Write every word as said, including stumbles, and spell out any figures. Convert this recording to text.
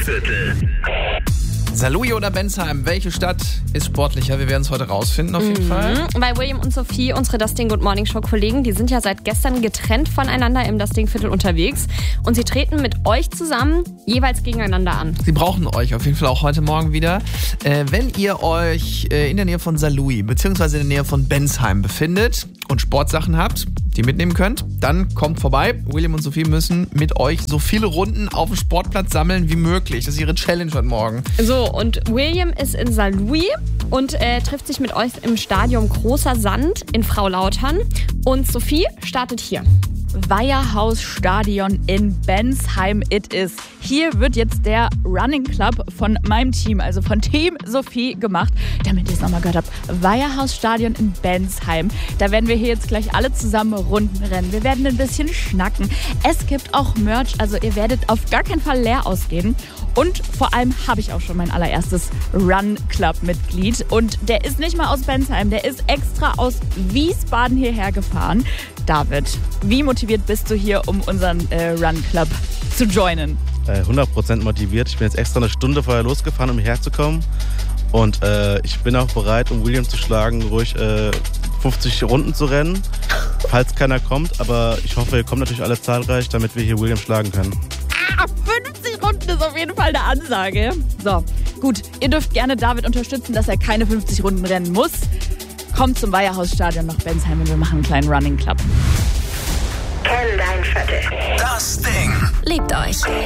Stadtviertel. Saarlouis oder Bensheim, welche Stadt ist sportlicher? Wir werden es heute rausfinden, auf jeden mhm. Fall. Weil William und Sophie, unsere Das Ding Good Morning Show Kollegen, die sind ja seit gestern getrennt voneinander im Das Ding Viertel unterwegs. Und sie treten mit euch zusammen jeweils gegeneinander an. Sie brauchen euch auf jeden Fall auch heute Morgen wieder. Äh, wenn ihr euch äh, in der Nähe von Saarlouis bzw. in der Nähe von Bensheim befindet und Sportsachen habt, die ihr mitnehmen könnt, dann kommt vorbei. William und Sophie müssen mit euch so viele Runden auf dem Sportplatz sammeln wie möglich. Das ist ihre Challenge heute Morgen. So, und William ist in Saarlouis und äh, trifft sich mit euch im Stadion Großer Sand in Fraulautern. Und Sophie startet hier. Weiherhaus-Stadion in Bensheim it is. Hier wird jetzt der Running Club von meinem Team, also von Team Sophie, gemacht. Damit ihr es nochmal gehört habt. Weiherhaus-Stadion in Bensheim. Da werden wir hier jetzt gleich alle zusammen Runden rennen. Wir werden ein bisschen schnacken. Es gibt auch Merch, also ihr werdet auf gar keinen Fall leer ausgehen. Und vor allem habe ich auch schon mein allererstes Run-Club-Mitglied. Und der ist nicht mal aus Bensheim, der ist extra aus Wiesbaden hierher gefahren. David, wie motiviert bist du hier, um unseren äh, Run-Club zu joinen? hundert Prozent motiviert. Ich bin jetzt extra eine Stunde vorher losgefahren, um hierher zu kommen. Und äh, ich bin auch bereit, um William zu schlagen, ruhig äh, fünfzig Runden zu rennen, falls keiner kommt. Aber ich hoffe, ihr kommt natürlich alle zahlreich, damit wir hier William schlagen können. Ah, fünfzig Runden ist auf jeden Fall eine Ansage. So, gut. Ihr dürft gerne David unterstützen, dass er keine fünfzig Runden rennen muss. Kommt zum Weiherhaus-Stadion nach Bensheim und wir machen einen kleinen Running Club. Kenn dein Viertel. Das Ding. Liebt euch.